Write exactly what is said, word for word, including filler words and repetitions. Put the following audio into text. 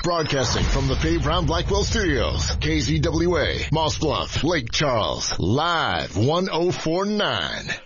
Broadcasting from the Faye Brown Blackwell Studios. K Z W A, Moss Bluff, Lake Charles. Live one oh four point nine.